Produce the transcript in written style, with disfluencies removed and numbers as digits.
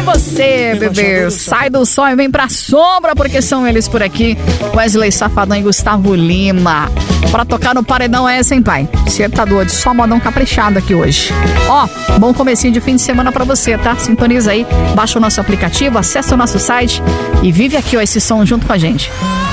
você, bebê. Sai do sol e vem pra sombra, porque são eles por aqui. Wesley Safadão e Gustavo Lima. Pra tocar no paredão é essa, hein, pai? Você tá doido, só modão caprichado aqui hoje. Ó, bom comecinho de fim de semana pra você, tá? Sintoniza aí, baixa o nosso aplicativo, acessa o nosso site e vive aqui, ó, esse som junto com a gente.